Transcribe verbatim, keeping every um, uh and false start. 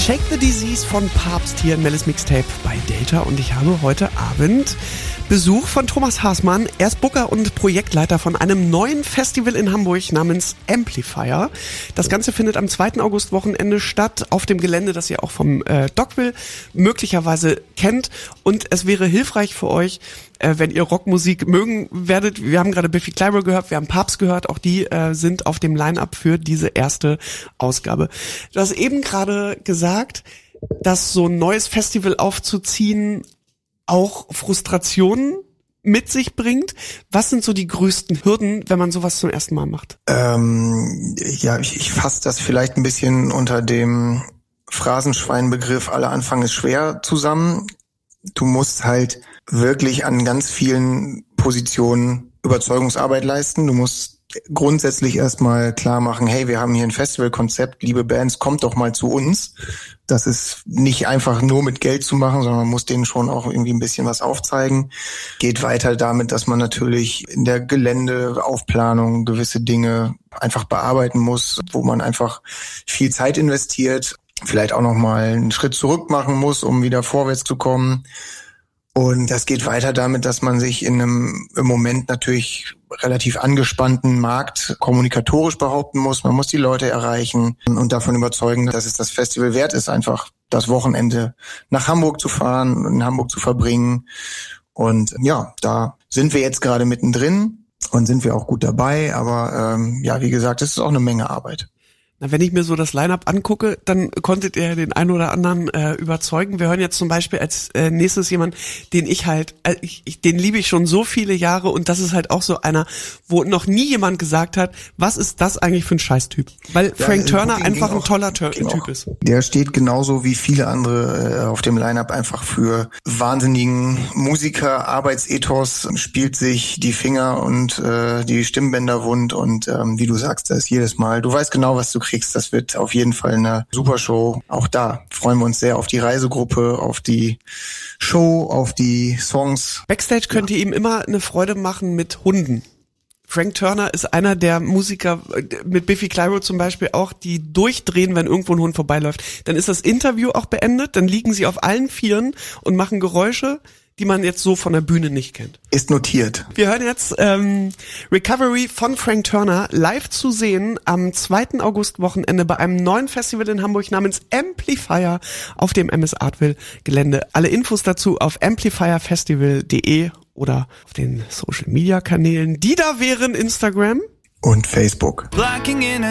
Shake the Disease von Papst hier in Mellis Mixtape bei Delta und ich habe heute Abend Besuch von Thomas Haßmann. Er ist Booker und Projektleiter von einem neuen Festival in Hamburg namens Amplifier. Das Ganze findet am zweiten August Wochenende statt auf dem Gelände, das ihr auch vom äh, Dogville möglicherweise kennt. Und es wäre hilfreich für euch, äh, wenn ihr Rockmusik mögen werdet. Wir haben gerade Biffy Clyro gehört, wir haben Papst gehört. Auch die äh, sind auf dem Line-Up für diese erste Ausgabe. Du hast eben gerade gesagt, dass so ein neues Festival aufzuziehen auch Frustrationen mit sich bringt. Was sind so die größten Hürden, wenn man sowas zum ersten Mal macht? Ähm, ja, ich, ich fasse das vielleicht ein bisschen unter dem Phrasenschweinbegriff, aller Anfang ist schwer zusammen. Du musst halt wirklich an ganz vielen Positionen Überzeugungsarbeit leisten. Du musst grundsätzlich erstmal klar machen, hey, wir haben hier ein Festivalkonzept, liebe Bands, kommt doch mal zu uns. Das ist nicht einfach nur mit Geld zu machen, sondern man muss denen schon auch irgendwie ein bisschen was aufzeigen. Geht weiter damit, dass man natürlich in der Geländeaufplanung gewisse Dinge einfach bearbeiten muss, wo man einfach viel Zeit investiert, vielleicht auch nochmal einen Schritt zurück machen muss, um wieder vorwärts zu kommen. Und das geht weiter damit, dass man sich in einem im Moment natürlich relativ angespannten Markt kommunikatorisch behaupten muss. Man muss die Leute erreichen und davon überzeugen, dass es das Festival wert ist, einfach das Wochenende nach Hamburg zu fahren, in Hamburg zu verbringen. Und ja, da sind wir jetzt gerade mittendrin und sind wir auch gut dabei. Aber ähm, ja, wie gesagt, es ist auch eine Menge Arbeit. Na, wenn ich mir so das Line-Up angucke, dann konntet ihr den einen oder anderen äh, überzeugen. Wir hören jetzt zum Beispiel als äh, nächstes jemand, den ich halt, äh, ich, ich, den liebe ich schon so viele Jahre und das ist halt auch so einer, wo noch nie jemand gesagt hat, was ist das eigentlich für ein Scheißtyp? Weil ja, Frank Turner einfach ein toller Tur- Typ ist. Der steht genauso wie viele andere äh, auf dem Line-Up einfach für wahnsinnigen Musiker, Arbeitsethos, spielt sich die Finger und äh, die Stimmbänder wund und ähm, wie du sagst, da ist jedes Mal, du weißt genau, was du kriegst. Das wird auf jeden Fall eine super Show. Auch da freuen wir uns sehr auf die Reisegruppe, auf die Show, auf die Songs. Backstage könnt ihr ihm immer eine Freude machen mit Hunden. Frank Turner ist einer der Musiker, mit Biffy Clyro zum Beispiel auch, die durchdrehen, wenn irgendwo ein Hund vorbeiläuft. Dann ist das Interview auch beendet, dann liegen sie auf allen Vieren und machen Geräusche, die man jetzt so von der Bühne nicht kennt. Ist notiert. Wir hören jetzt ähm, Recovery von Frank Turner live zu sehen am zweiten August Wochenende bei einem neuen Festival in Hamburg namens Amplifier auf dem M S Artville Gelände. Alle Infos dazu auf amplifier festival punkt de oder auf den Social Media Kanälen, die da wären Instagram und Facebook.